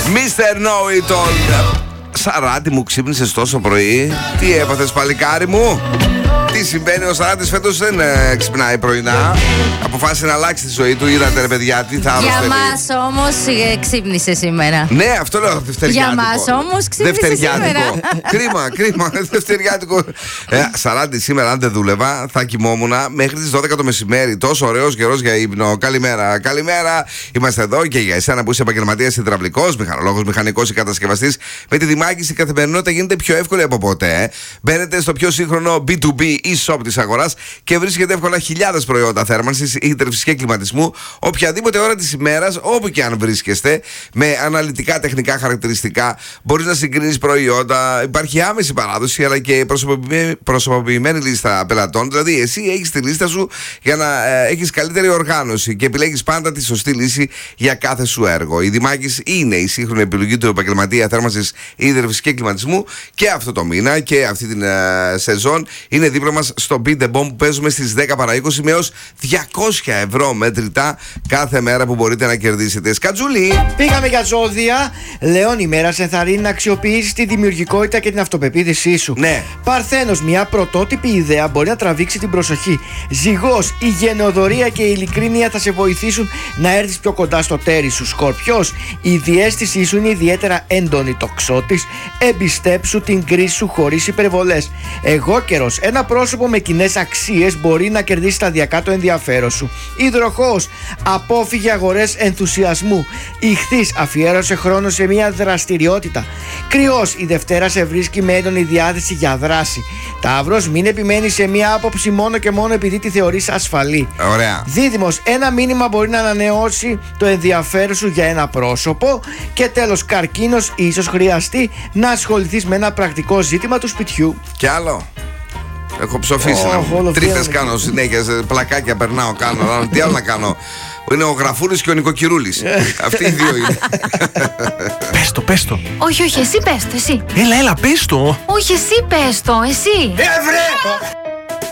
Mr. Know It All. Σαράτη μου, ξύπνησες τόσο πρωί? Τι έπαθες, παλικάρι μου? Τι συμβαίνει, ο Σαράτης φέτος δεν ξυπνάει πρωινά. Αποφάσισε να αλλάξει τη ζωή του. Είδατε, ρε παιδιά, τι θα Για μας όμως ξύπνησε σήμερα. Ναι, αυτό λέω, δευτεριάτικο. Για μας όμως ξύπνησε σήμερα. Κρίμα, δευτεριάτικο. Σαράτη, σήμερα αν δεν δούλευα θα κοιμόμουν μέχρι τις 12 το μεσημέρι. Τόσο ωραίος καιρός για ύπνο. Καλημέρα. Είμαστε εδώ και για εσένα που είσαι επαγγελματίας υδραυλικός, μηχανολόγος, μηχανικός ή κατασκευαστής. Με τη Δημάκης η καθημερινότητα γίνεται πιο εύκολη από ποτέ. Μπαίνετε στο πιο σύγχρονο B2B e-shop της αγοράς και βρίσκεται εύκολα χιλιάδες προϊόντα θέρμανσης, ύδρευσης και κλιματισμού οποιαδήποτε ώρα της ημέρας, όπου και αν βρίσκεστε, με αναλυτικά τεχνικά χαρακτηριστικά. Μπορείς να συγκρίνεις προϊόντα, υπάρχει άμεση παράδοση αλλά και προσωποποιημένη λίστα πελατών. Δηλαδή, εσύ έχεις τη λίστα σου για να έχεις καλύτερη οργάνωση και επιλέγεις πάντα τη σωστή λύση για κάθε σου έργο. Η Δημάκης είναι η σύγχρονη επιλογή του επαγγελματία θέρμανσης, ύδρευσης και κλιματισμού και αυτό το μήνα και αυτή την σεζόν είναι δίπλα μας στο Beat the Bomb που παίζουμε στις 10 παρά 20 με έως 200 ευρώ μετρητά κάθε μέρα που μπορείτε να κερδίσετε. Σκατζούλη! Πήγαμε για ζώδια. Λέων, η μέρα σε ενθαρρύνει να αξιοποιήσεις τη δημιουργικότητα και την αυτοπεποίθησή σου. Ναι. Παρθένος, μια πρωτότυπη ιδέα μπορεί να τραβήξει την προσοχή. Ζυγός, η γενεοδορία και η ειλικρίνεια θα σε βοηθήσουν να έρθεις πιο κοντά στο τέρι σου. Σκορπιός, η διαίσθησή σου είναι ιδιαίτερα έντονη. Τοξότης, εμπιστέψου την κρίση σου χωρίς υπερβολές. Εγώκερος, ένα πρόσωπο με κοινές αξίες μπορεί να κερδίσει σταδιακά το ενδιαφέρον σου. Υδροχόος, απόφυγε αγορές ενθουσιασμού. Ιχθύς, αφιέρωσε χρόνο σε μια δραστηριότητα. Κρυός, η Δευτέρα σε βρίσκει με έντονη διάθεση για δράση. Ταύρος, μην επιμένεις σε μια άποψη μόνο και μόνο επειδή τη θεωρείς ασφαλή. Ωραία. Δίδυμος, ένα μήνυμα μπορεί να ανανεώσει το ενδιαφέρον σου για ένα πρόσωπο. Και τέλος, Καρκίνος, ίσως χρειαστεί να ασχοληθείς με ένα πρακτικό ζήτημα του σπιτιού. Κι άλλο. Έχω ψοφήσει τρύπες κάνω συνέχεια, πλακάκια περνάω, κάνω. Τι άλλο να κάνω? Είναι ο Γραφούρης και ο Νοικοκυρούλης. Αυτοί οι δύο είναι. Πες το. Όχι, εσύ πες το, εσύ. Έλα, πες το. Όχι, εσύ πες το, εσύ. Βρε!